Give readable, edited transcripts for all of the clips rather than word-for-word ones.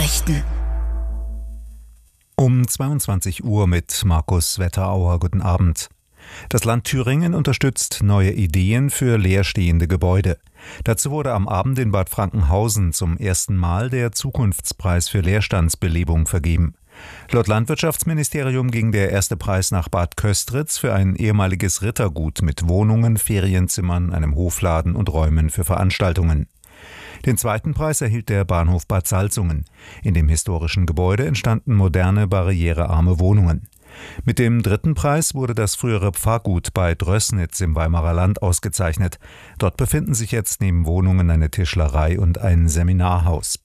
Nachrichten. Um 22 Uhr mit Markus Wetterauer. Guten Abend. Das Land Thüringen unterstützt neue Ideen für leerstehende Gebäude. Dazu wurde am Abend in Bad Frankenhausen zum ersten Mal der Zukunftspreis für Leerstandsbelebung vergeben. Laut Landwirtschaftsministerium ging der erste Preis nach Bad Köstritz für ein ehemaliges Rittergut mit Wohnungen, Ferienzimmern, einem Hofladen und Räumen für Veranstaltungen. Den zweiten Preis erhielt der Bahnhof Bad Salzungen. In dem historischen Gebäude entstanden moderne, barrierearme Wohnungen. Mit dem dritten Preis wurde das frühere Pfarrgut bei Drößnitz im Weimarer Land ausgezeichnet. Dort befinden sich jetzt neben Wohnungen eine Tischlerei und ein Seminarhaus.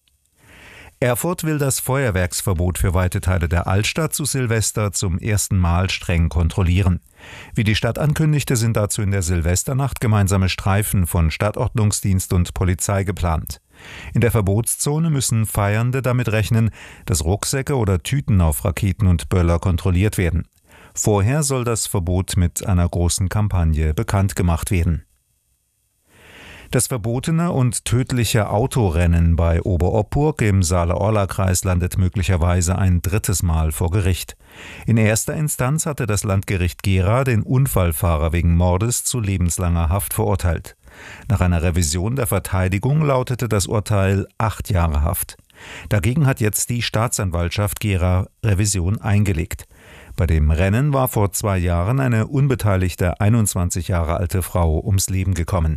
Erfurt will das Feuerwerksverbot für weite Teile der Altstadt zu Silvester zum ersten Mal streng kontrollieren. Wie die Stadt ankündigte, sind dazu in der Silvesternacht gemeinsame Streifen von Stadtordnungsdienst und Polizei geplant. In der Verbotszone müssen Feiernde damit rechnen, dass Rucksäcke oder Tüten auf Raketen und Böller kontrolliert werden. Vorher soll das Verbot mit einer großen Kampagne bekannt gemacht werden. Das verbotene und tödliche Autorennen bei Oberoppurg im Saale-Orla-Kreis landet möglicherweise ein drittes Mal vor Gericht. In erster Instanz hatte das Landgericht Gera den Unfallfahrer wegen Mordes zu lebenslanger Haft verurteilt. Nach einer Revision der Verteidigung lautete das Urteil 8 Jahre Haft. Dagegen hat jetzt die Staatsanwaltschaft Gera Revision eingelegt. Bei dem Rennen war vor 2 Jahren eine unbeteiligte 21 Jahre alte Frau ums Leben gekommen.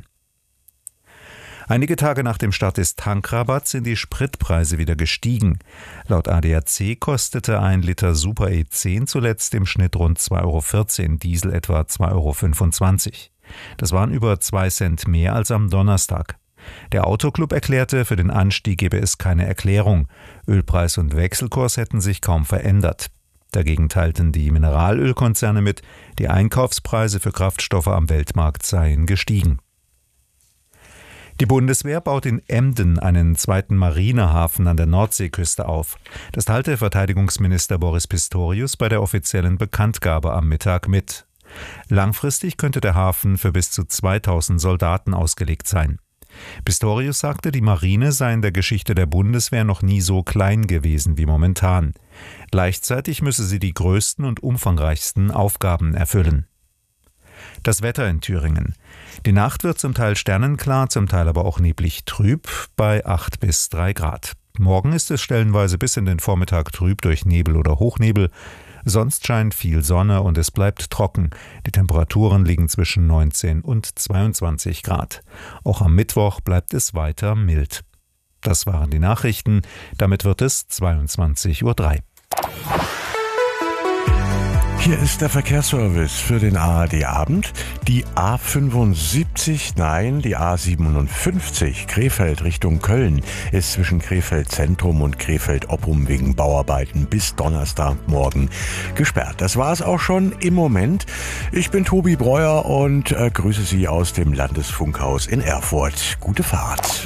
Einige Tage nach dem Start des Tankrabatts sind die Spritpreise wieder gestiegen. Laut ADAC kostete ein Liter Super E10 zuletzt im Schnitt rund 2,14 €, Diesel etwa 2,25 €. Das waren über 2 Cent mehr als am Donnerstag. Der Autoclub erklärte, für den Anstieg gebe es keine Erklärung. Ölpreis und Wechselkurs hätten sich kaum verändert. Dagegen teilten die Mineralölkonzerne mit, die Einkaufspreise für Kraftstoffe am Weltmarkt seien gestiegen. Die Bundeswehr baut in Emden einen zweiten Marinehafen an der Nordseeküste auf. Das teilte Verteidigungsminister Boris Pistorius bei der offiziellen Bekanntgabe am Mittag mit. Langfristig könnte der Hafen für bis zu 2000 Soldaten ausgelegt sein. Pistorius sagte, die Marine sei in der Geschichte der Bundeswehr noch nie so klein gewesen wie momentan. Gleichzeitig müsse sie die größten und umfangreichsten Aufgaben erfüllen. Das Wetter in Thüringen. Die Nacht wird zum Teil sternenklar, zum Teil aber auch neblig trüb bei 8 bis 3 Grad. Morgen ist es stellenweise bis in den Vormittag trüb durch Nebel oder Hochnebel. Sonst scheint viel Sonne und es bleibt trocken. Die Temperaturen liegen zwischen 19 und 22 Grad. Auch am Mittwoch bleibt es weiter mild. Das waren die Nachrichten. Damit wird es 22:03 Uhr. Hier ist der Verkehrsservice für den ARD-Abend. Die A57, die A57 Krefeld Richtung Köln ist zwischen Krefeld Zentrum und Krefeld Oppum wegen Bauarbeiten bis Donnerstagmorgen gesperrt. Das war es auch schon im Moment. Ich bin Tobi Breuer und grüße Sie aus dem Landesfunkhaus in Erfurt. Gute Fahrt.